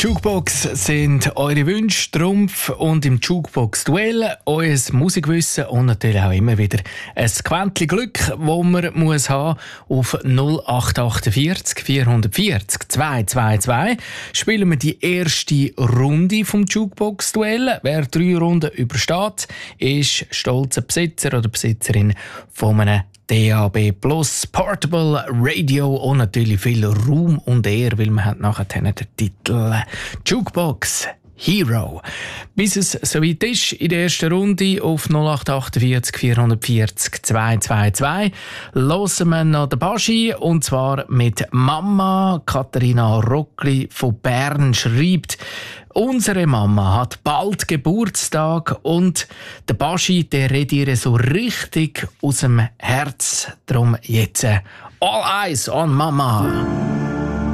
Jukebox sind eure Wünsche, Trumpf und im Jukebox-Duell euer Musikwissen und natürlich auch immer wieder ein Quäntchen Glück, das man muss haben auf 0848 440 222. Spielen wir die erste Runde vom Jukebox-Duell. Wer 3 Runden übersteht, ist stolzer Besitzer oder Besitzerin von einem DAB Plus Portable Radio und natürlich viel Ruhm und Ehre, weil man hat nachher den Titel Jukebox Hero. Bis es soweit ist, in der ersten Runde auf 0848 440 222 hören wir noch den Baschi, und zwar mit Mama. Katharina Rockli von Bern schreibt: Unsere Mama hat bald Geburtstag und der Baschi, der redet ihr so richtig aus dem Herz. Drum jetzt All Eyes on Mama.